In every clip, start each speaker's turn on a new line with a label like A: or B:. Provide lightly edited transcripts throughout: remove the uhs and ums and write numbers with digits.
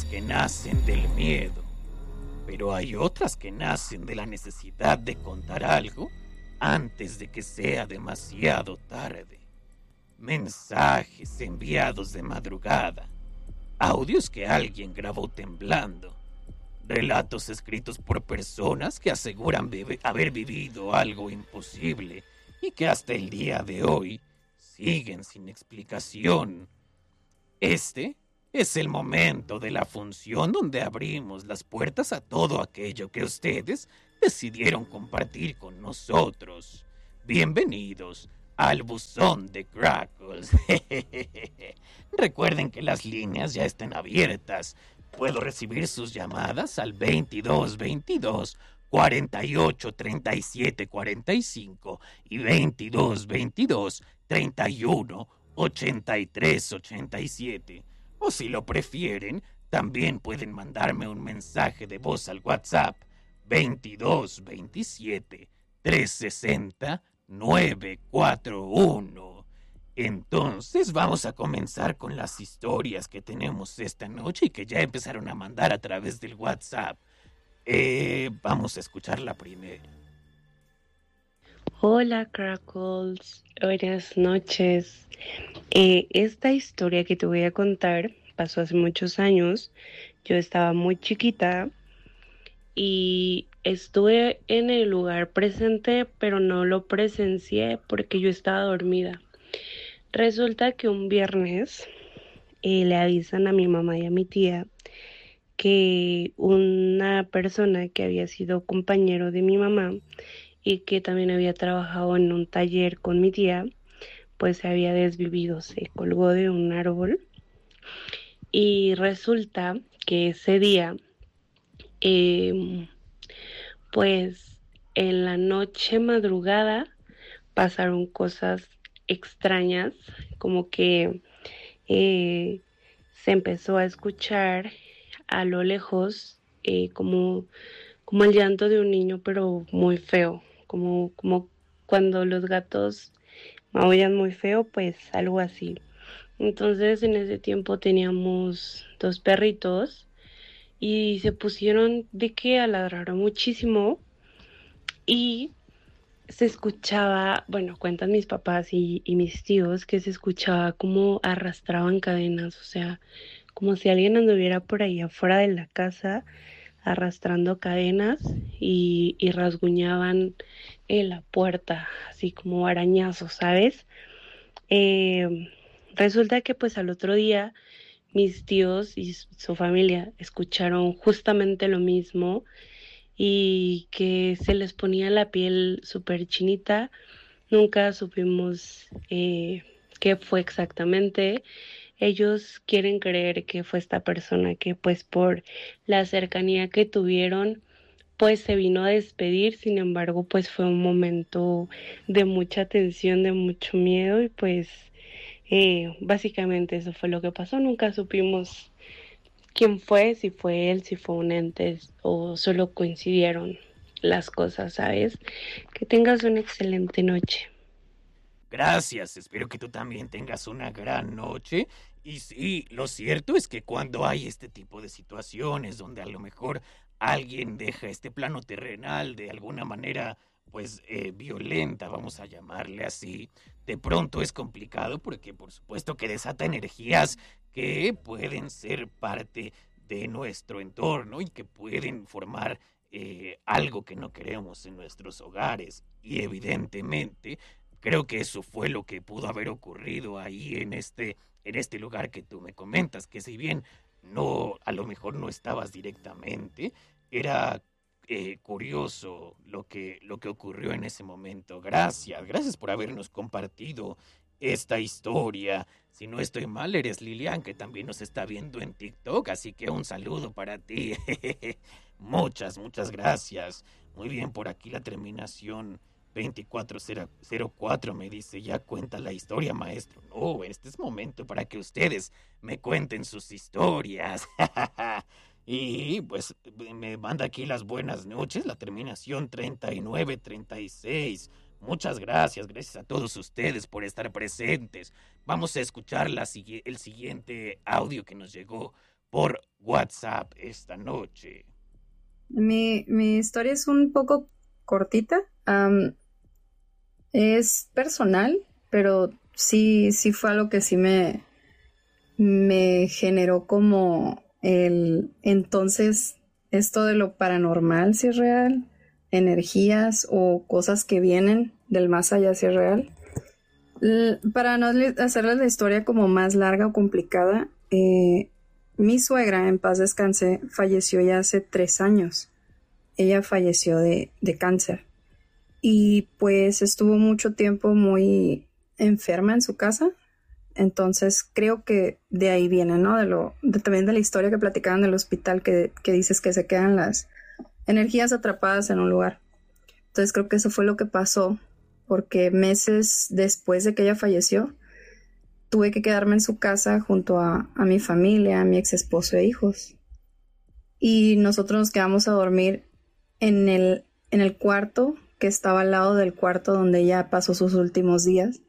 A: que nacen del miedo, pero hay otras que nacen de la necesidad de contar algo antes de que sea demasiado tarde. Mensajes enviados de madrugada, audios que alguien grabó temblando, relatos escritos por personas que aseguran haber vivido algo imposible y que hasta el día de hoy siguen sin explicación. Este es el momento de la función donde abrimos las puertas a todo aquello que ustedes decidieron compartir con nosotros. Bienvenidos al buzón de Crackles. Recuerden que las líneas ya están abiertas. Puedo recibir sus llamadas al 2222 48 37 45 y 2222 31 83 87. O si lo prefieren, también pueden mandarme un mensaje de voz al WhatsApp 2227 360 941. Entonces vamos a comenzar con las historias que tenemos esta noche y que ya empezaron a mandar a través del WhatsApp. Vamos a escuchar la primera.
B: Hola Crackles, buenas noches. Esta historia que te voy a contar pasó hace muchos años. Yo estaba muy chiquita y estuve en el lugar presente, pero no lo presencié porque yo estaba dormida. Resulta que un viernes le avisan a mi mamá y a mi tía que una persona que había sido compañero de mi mamá y que también había trabajado en un taller con mi tía, pues se había desvivido, se colgó de un árbol y resulta que ese día, eh, pues en la noche madrugada pasaron cosas extrañas, como que eh, se empezó a escuchar a lo lejos como el llanto de un niño, pero muy feo, como cuando los gatos maullan muy feo, pues algo así. Entonces en ese tiempo teníamos dos perritos y se pusieron de que a ladrar muchísimo y se escuchaba, bueno, cuentan mis papás y mis tíos que se escuchaba como arrastraban cadenas, o sea, como si alguien anduviera por ahí afuera de la casa arrastrando cadenas y rasguñaban la puerta, así como arañazos, ¿sabes? Eh, Resulta que pues al otro día mis tíos y su familia escucharon justamente lo mismo y que se les ponía la piel súper chinita. Nunca supimos qué fue exactamente. Ellos quieren creer que fue esta persona que pues por la cercanía que tuvieron pues se vino a despedir. Sin embargo, pues fue un momento de mucha tensión, de mucho miedo y pues básicamente eso fue lo que pasó. Nunca supimos quién fue, si fue él, si fue un ente o solo coincidieron las cosas, ¿sabes? Que tengas una excelente noche.
A: Gracias, espero que tú también tengas una gran noche. Y sí, lo cierto es que cuando hay este tipo de situaciones donde a lo mejor alguien deja este plano terrenal de alguna manera, pues violenta, vamos a llamarle así, de pronto es complicado porque por supuesto que desata energías que pueden ser parte de nuestro entorno y que pueden formar algo que no queremos en nuestros hogares. Y evidentemente creo que eso fue lo que pudo haber ocurrido ahí en este lugar que tú me comentas, que si bien no, a lo mejor no estabas directamente, era curioso lo que ocurrió en ese momento. Gracias, gracias por habernos compartido esta historia. Si no estoy mal, eres Lilian, que también nos está viendo en TikTok, así que un saludo para ti. Muchas gracias. Muy bien, por aquí la terminación 2404 me dice, ya cuenta la historia, maestro. No, este es momento para que ustedes me cuenten sus historias. Y pues me manda aquí las buenas noches, la terminación 3936. Muchas gracias, gracias a todos ustedes por estar presentes. Vamos a escuchar el siguiente audio que nos llegó por WhatsApp esta noche.
C: Mi historia es un poco cortita. Es personal, pero sí fue algo que sí me generó como entonces esto de lo paranormal, si es real, energías o cosas que vienen del más allá, si es real. Para no hacerles la historia como más larga o complicada, mi suegra, en paz descanse, falleció ya hace 3 años. Ella falleció de cáncer y pues estuvo mucho tiempo muy enferma en su casa. Entonces creo que de ahí viene, ¿no? También de la historia que platicaban del hospital que dices que se quedan las energías atrapadas en un lugar. Entonces creo que eso fue lo que pasó, porque meses después de que ella falleció, tuve que quedarme en su casa junto a mi familia, a mi ex esposo e hijos. Y nosotros nos quedamos a dormir en el cuarto que estaba al lado del cuarto donde ella pasó sus últimos días.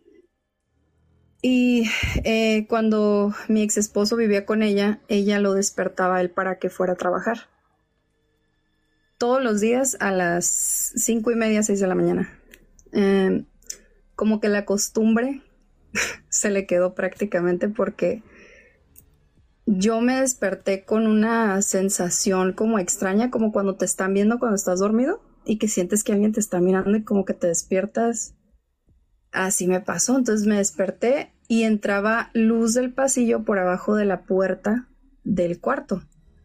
C: Y cuando mi ex esposo vivía con ella lo despertaba a él para que fuera a trabajar. Todos los días a las 5:30, 6 de la mañana. Como que la costumbre se le quedó prácticamente, porque yo me desperté con una sensación como extraña, como cuando te están viendo cuando estás dormido y que sientes que alguien te está mirando y como que te despiertas. Así me pasó. Entonces me desperté y entraba luz del pasillo por abajo de la puerta del cuarto.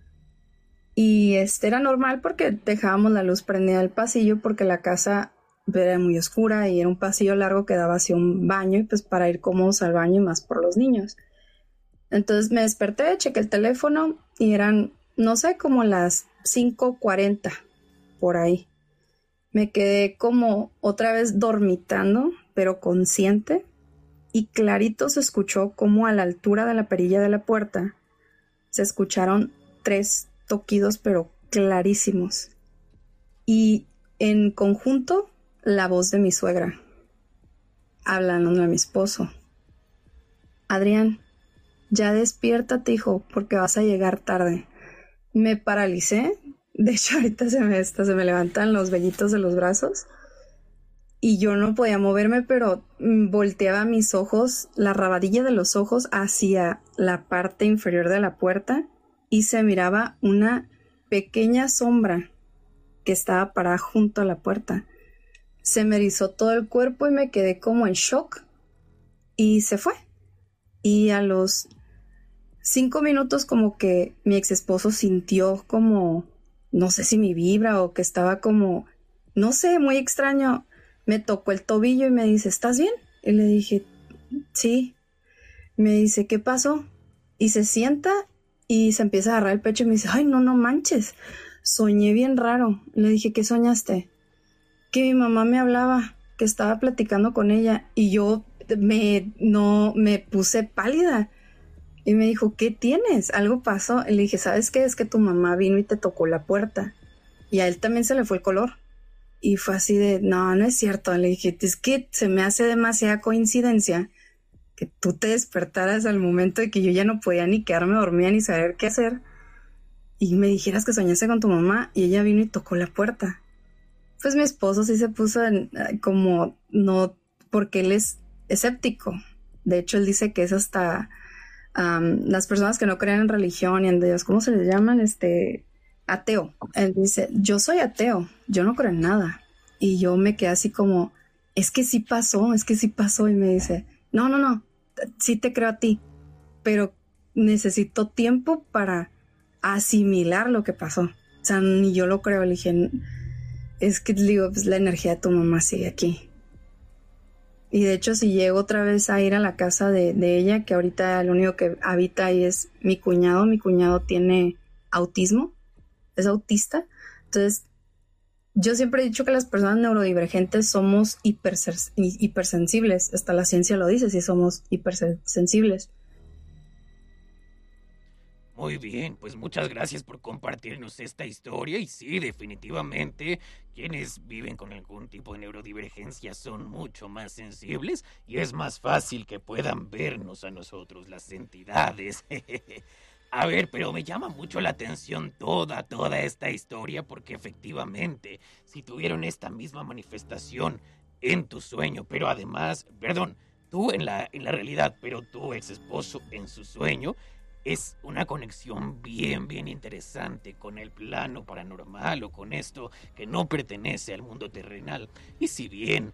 C: Y era normal porque dejábamos la luz prendida del pasillo porque la casa era muy oscura y era un pasillo largo que daba hacia un baño, y pues para ir cómodos al baño y más por los niños. Entonces me desperté, chequé el teléfono y eran, no sé, como las 5:40 por ahí. Me quedé como otra vez dormitando, pero consciente, y clarito se escuchó como a la altura de la perilla de la puerta se escucharon 3 toquidos, pero clarísimos. Y en conjunto, la voz de mi suegra, hablando a mi esposo. Adrián, ya despiértate, hijo, porque vas a llegar tarde. Me paralicé. De hecho, ahorita se me levantan los vellitos de los brazos. Y yo no podía moverme, pero volteaba mis ojos, la rabadilla de los ojos, hacia la parte inferior de la puerta, y se miraba una pequeña sombra que estaba parada junto a la puerta. Se me erizó todo el cuerpo y me quedé como en shock, y se fue. Y a los 5 minutos como que mi ex esposo sintió como, no sé si mi vibra o que estaba como, no sé, muy extraño. Me tocó el tobillo y me dice, ¿estás bien? Y le dije, sí. Me dice, ¿qué pasó? Y se sienta y se empieza a agarrar el pecho y me dice, ay, no manches, soñé bien raro. Le dije, ¿qué soñaste? Que mi mamá me hablaba, que estaba platicando con ella, y yo me puse pálida. Y me dijo, ¿qué tienes? ¿Algo pasó? Y le dije, ¿sabes qué? Es que tu mamá vino y te tocó la puerta. Y a él también se le fue el color. Y fue así de, no es cierto. Le dije, es que se me hace demasiada coincidencia que tú te despertaras al momento de que yo ya no podía ni quedarme dormida ni saber qué hacer, y me dijeras que soñaste con tu mamá y ella vino y tocó la puerta. Pues mi esposo sí se puso como, no, porque él es escéptico. De hecho, él dice que es hasta las personas que no creen en religión y en Dios, ¿cómo se les llaman? Ateo. Él dice, yo soy ateo, yo no creo en nada. Y yo me quedé así como, es que sí pasó. Y me dice, no, sí te creo a ti, pero necesito tiempo para asimilar lo que pasó. O sea, ni yo lo creo. Le dije, es que digo, pues la energía de tu mamá sigue aquí. Y de hecho, si llego otra vez a ir a la casa de ella, que ahorita lo único que habita ahí es mi cuñado tiene autismo, es autista. Entonces, yo siempre he dicho que las personas neurodivergentes somos hipersensibles. Hasta la ciencia lo dice, si somos hipersensibles.
A: Muy bien, pues muchas gracias por compartirnos esta historia. Y sí, definitivamente, quienes viven con algún tipo de neurodivergencia son mucho más sensibles y es más fácil que puedan vernos a nosotros, las entidades. A ver, pero me llama mucho la atención toda esta historia porque efectivamente, si tuvieron esta misma manifestación en tu sueño, pero además, perdón, tú en la realidad, pero tu ex esposo en su sueño, es una conexión bien interesante con el plano paranormal o con esto que no pertenece al mundo terrenal. Y si bien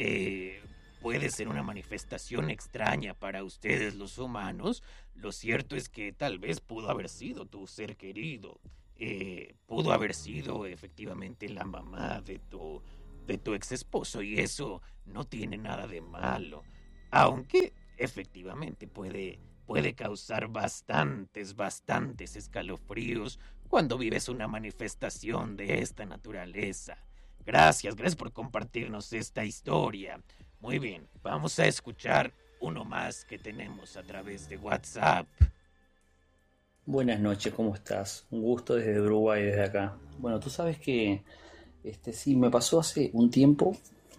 A: puede ser una manifestación extraña para ustedes los humanos, lo cierto es que tal vez pudo haber sido tu ser querido. Pudo haber sido efectivamente la mamá de tu ex esposo y eso no tiene nada de malo. Aunque efectivamente puede causar bastantes escalofríos cuando vives una manifestación de esta naturaleza. Gracias por compartirnos esta historia. Muy bien, vamos a escuchar uno más que tenemos a través de WhatsApp.
D: Buenas noches, ¿cómo estás? Un gusto desde Uruguay, desde acá. Bueno, tú sabes que sí, me pasó hace un tiempo.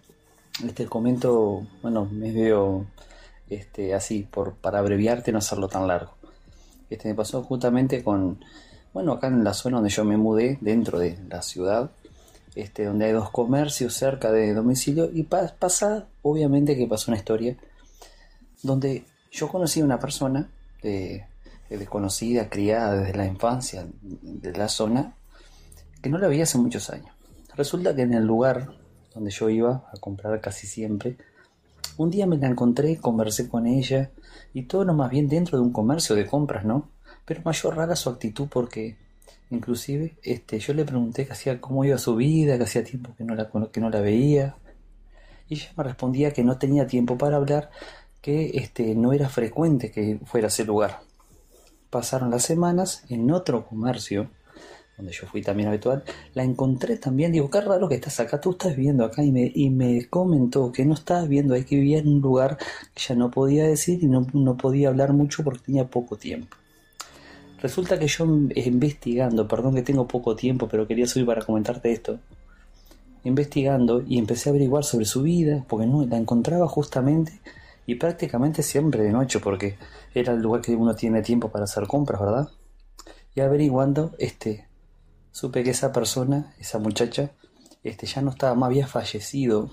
D: Comento, bueno, me veo así, para abreviarte, no hacerlo tan largo. Me pasó justamente acá en la zona donde yo me mudé, dentro de la ciudad, donde hay 2 comercios cerca de domicilio, y obviamente que pasó una historia donde yo conocí a una persona desconocida, criada desde la infancia de la zona, que no la veía hace muchos años. Resulta que en el lugar donde yo iba a comprar casi siempre, un día me la encontré, conversé con ella, y todo no más bien dentro de un comercio de compras, ¿no? Pero mayor rara su actitud porque, inclusive, yo le pregunté cómo iba su vida, que hacía tiempo que no la veía, y ella me respondía que no tenía tiempo para hablar, que no era frecuente que fuera a ese lugar. Pasaron las semanas, en otro comercio, donde yo fui también habitual, la encontré también. Digo, qué raro que estás acá, tú estás viviendo acá, y me comentó que no estabas viendo ahí, que vivía en un lugar que ya no podía decir y no podía hablar mucho porque tenía poco tiempo. Resulta que yo investigando, perdón que tengo poco tiempo, pero quería subir para comentarte esto, investigando y empecé a averiguar sobre su vida, porque no la encontraba justamente y prácticamente siempre de noche, porque era el lugar que uno tiene tiempo para hacer compras, ¿verdad? Y averiguando, supe que esa persona, esa muchacha, ya no estaba más, había fallecido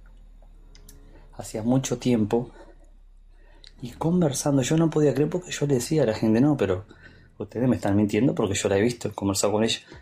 D: hacía mucho tiempo. Y conversando, yo no podía creer porque yo le decía a la gente, no, pero ustedes me están mintiendo porque yo la he visto, he conversado con ella.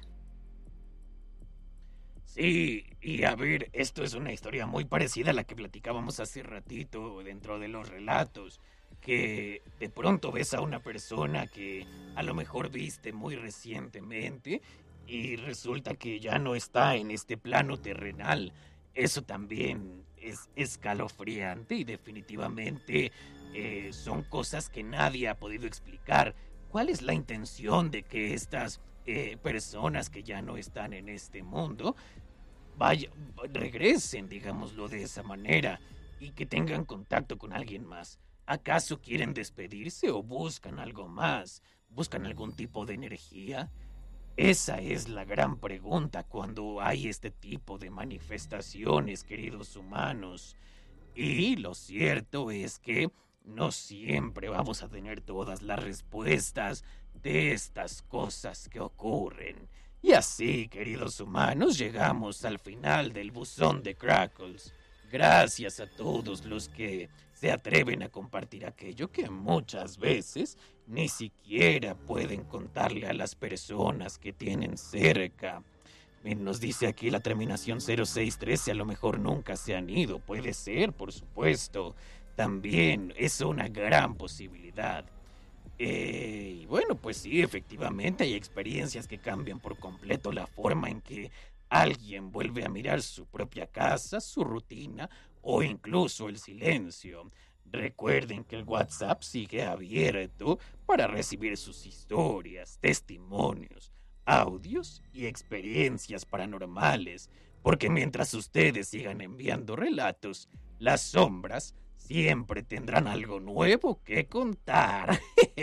A: Sí, y a ver, esto es una historia muy parecida a la que platicábamos hace ratito dentro de los relatos, que de pronto ves a una persona que a lo mejor viste muy recientemente y resulta que ya no está en este plano terrenal. Eso también es escalofriante y definitivamente son cosas que nadie ha podido explicar. ¿Cuál es la intención de que estas personas que ya no están en este mundo regresen, digámoslo de esa manera, y que tengan contacto con alguien más? ¿Acaso quieren despedirse o buscan algo más? ¿Buscan algún tipo de energía? Esa es la gran pregunta cuando hay este tipo de manifestaciones, queridos humanos. Y lo cierto es que no siempre vamos a tener todas las respuestas de estas cosas que ocurren. Y así, queridos humanos, llegamos al final del buzón de Crackles. Gracias a todos los que se atreven a compartir aquello que muchas veces ni siquiera pueden contarle a las personas que tienen cerca. Nos dice aquí la terminación 0613, a lo mejor nunca se han ido. Puede ser, por supuesto. También es una gran posibilidad. Y bueno, pues sí, efectivamente hay experiencias que cambian por completo la forma en que alguien vuelve a mirar su propia casa, su rutina o incluso el silencio. Recuerden que el WhatsApp sigue abierto para recibir sus historias, testimonios, audios y experiencias paranormales, porque mientras ustedes sigan enviando relatos, las sombras siempre tendrán algo nuevo que contar.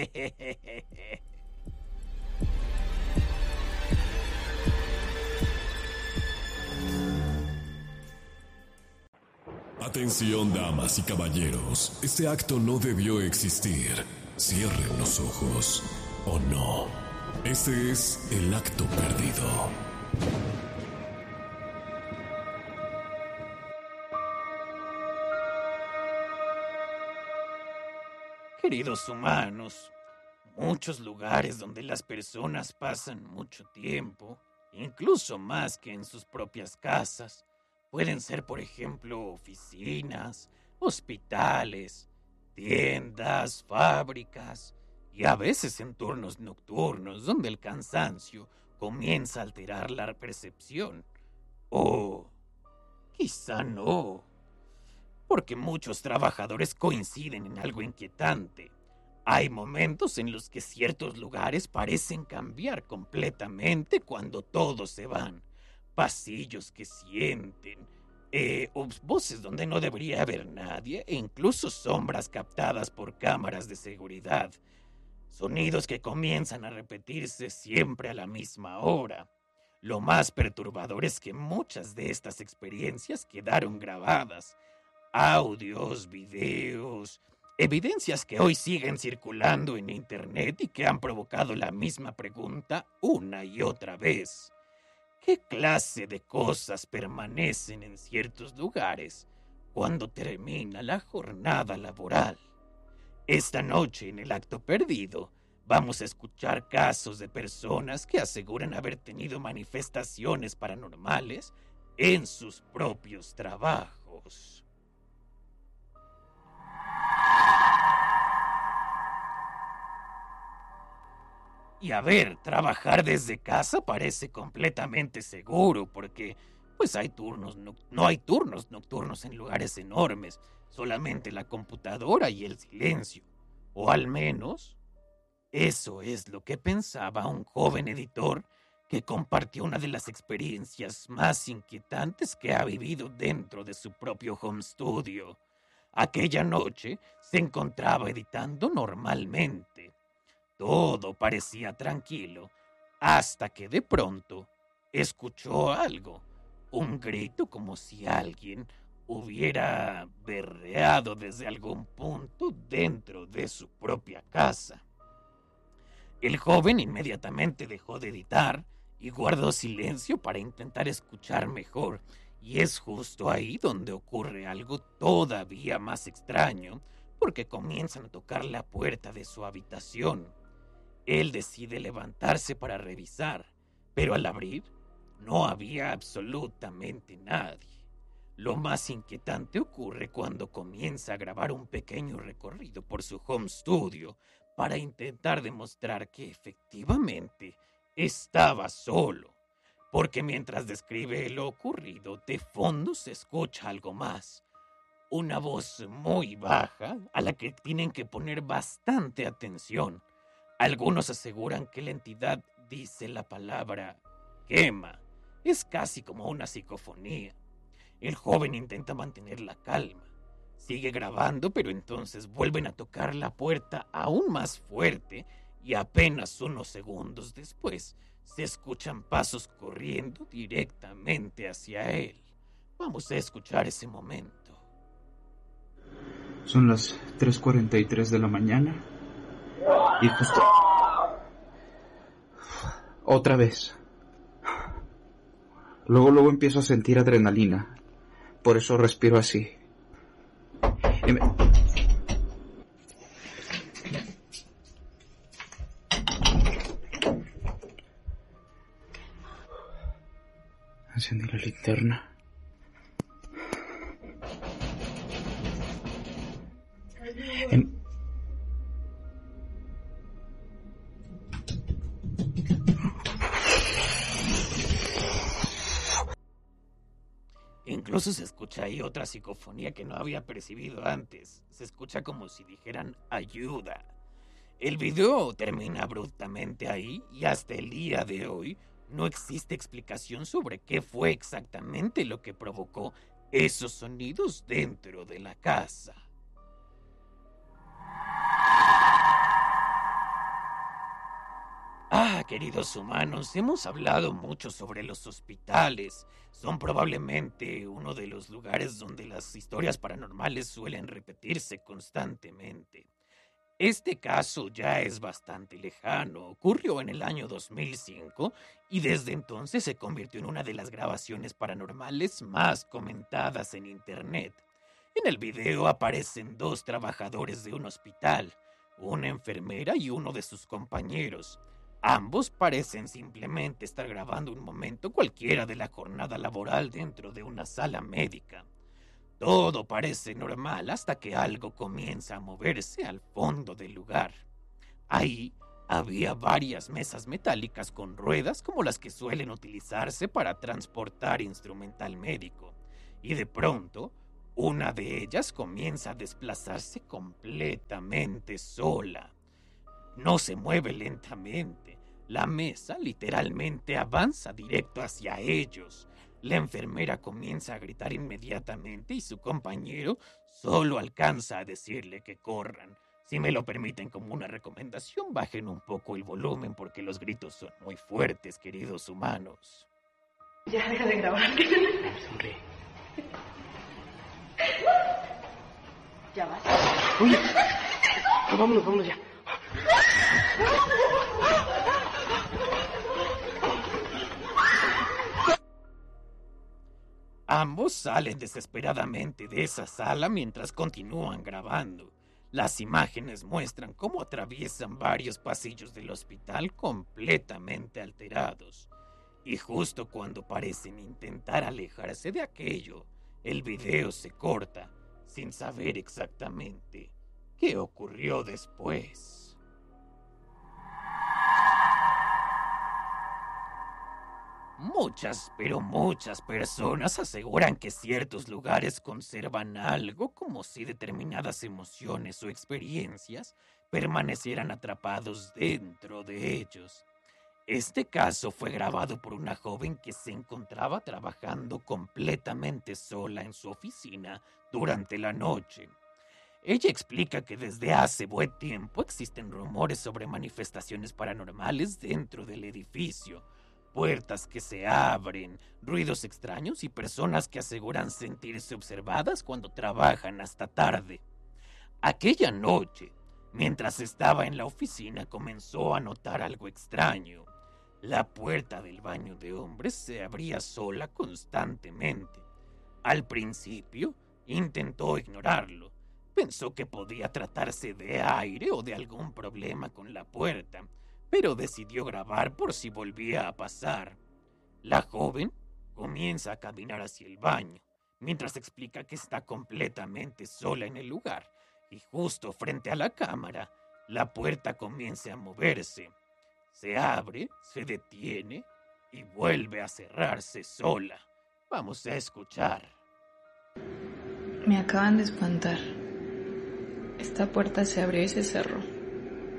E: Atención, damas y caballeros. Este acto no debió existir. Cierren los ojos. o no. Este es El Acto Perdido.
A: Queridos humanos, muchos lugares donde las personas pasan mucho tiempo, incluso más que en sus propias casas, pueden ser, por ejemplo, oficinas, hospitales, tiendas, fábricas y a veces en turnos nocturnos donde el cansancio comienza a alterar la percepción. O quizá no, porque muchos trabajadores coinciden en algo inquietante. Hay momentos en los que ciertos lugares parecen cambiar completamente cuando todos se van. Pasillos que sienten, o voces donde no debería haber nadie, e incluso sombras captadas por cámaras de seguridad. Sonidos que comienzan a repetirse siempre a la misma hora. Lo más perturbador es que muchas de estas experiencias quedaron grabadas. Audios, videos, evidencias que hoy siguen circulando en internet y que han provocado la misma pregunta una y otra vez. ¿Qué clase de cosas permanecen en ciertos lugares cuando termina la jornada laboral? Esta noche en El Acto Perdido vamos a escuchar casos de personas que aseguran haber tenido manifestaciones paranormales en sus propios trabajos. Y a ver, trabajar desde casa parece completamente seguro porque pues no hay turnos nocturnos en lugares enormes, solamente la computadora y el silencio. O al menos, eso es lo que pensaba un joven editor que compartió una de las experiencias más inquietantes que ha vivido dentro de su propio home studio. Aquella noche se encontraba editando normalmente. Todo parecía tranquilo, hasta que de pronto escuchó algo, un grito como si alguien hubiera berreado desde algún punto dentro de su propia casa. El joven inmediatamente dejó de editar y guardó silencio para intentar escuchar mejor, y es justo ahí donde ocurre algo todavía más extraño, porque comienzan a tocar la puerta de su habitación. Él decide levantarse para revisar, pero al abrir no había absolutamente nadie. Lo más inquietante ocurre cuando comienza a grabar un pequeño recorrido por su home studio para intentar demostrar que efectivamente estaba solo. Porque mientras describe lo ocurrido, de fondo se escucha algo más. Una voz muy baja a la que tienen que poner bastante atención. Algunos aseguran que la entidad dice la palabra quema. Es casi como una psicofonía. El joven intenta mantener la calma. Sigue grabando, pero entonces vuelven a tocar la puerta aún más fuerte y apenas unos segundos después se escuchan pasos corriendo directamente hacia él. Vamos a escuchar ese momento.
F: Son las 3:43 de la mañana y justo... Otra vez. Luego empiezo a sentir adrenalina. Por eso respiro así. Encendí la linterna.
A: Incluso se escucha ahí otra psicofonía que no había percibido antes. Se escucha como si dijeran ayuda. El video termina abruptamente ahí y hasta el día de hoy no existe explicación sobre qué fue exactamente lo que provocó esos sonidos dentro de la casa. Queridos humanos, hemos hablado mucho sobre los hospitales. Son probablemente uno de los lugares donde las historias paranormales suelen repetirse constantemente. Este caso ya es bastante lejano, ocurrió en el año 2005 y desde entonces se convirtió en una de las grabaciones paranormales más comentadas en Internet. En el video aparecen dos trabajadores de un hospital, una enfermera y uno de sus compañeros. Ambos parecen simplemente estar grabando un momento cualquiera de la jornada laboral dentro de una sala médica. Todo parece normal hasta que algo comienza a moverse al fondo del lugar. Ahí había varias mesas metálicas con ruedas como las que suelen utilizarse para transportar instrumental médico. Y de pronto, una de ellas comienza a desplazarse completamente sola. No se mueve lentamente. La mesa literalmente avanza directo hacia ellos. La enfermera comienza a gritar inmediatamente y su compañero solo alcanza a decirle que corran. Si me lo permiten como una recomendación, bajen un poco el volumen porque los gritos son muy fuertes, queridos humanos.
G: Ya, deja de grabar.
H: Sonríe.
G: Ya vas.
H: Uy, vámonos ya.
A: Ambos salen desesperadamente de esa sala mientras continúan grabando. Las imágenes muestran cómo atraviesan varios pasillos del hospital completamente alterados. Y justo cuando parecen intentar alejarse de aquello, el video se corta, sin saber exactamente qué ocurrió después. Muchas, pero muchas personas aseguran que ciertos lugares conservan algo como si determinadas emociones o experiencias permanecieran atrapados dentro de ellos. Este caso fue grabado por una joven que se encontraba trabajando completamente sola en su oficina durante la noche. Ella explica que desde hace buen tiempo existen rumores sobre manifestaciones paranormales dentro del edificio. Puertas que se abren, ruidos extraños y personas que aseguran sentirse observadas cuando trabajan hasta tarde. Aquella noche, mientras estaba en la oficina, comenzó a notar algo extraño. La puerta del baño de hombres se abría sola constantemente. Al principio, intentó ignorarlo. Pensó que podía tratarse de aire o de algún problema con la puerta, pero decidió grabar por si volvía a pasar. La joven comienza a caminar hacia el baño, mientras explica que está completamente sola en el lugar, y justo frente a la cámara, la puerta comienza a moverse. Se abre, se detiene y vuelve a cerrarse sola. Vamos a escuchar.
I: Me acaban de espantar. Esta puerta se abrió y se cerró.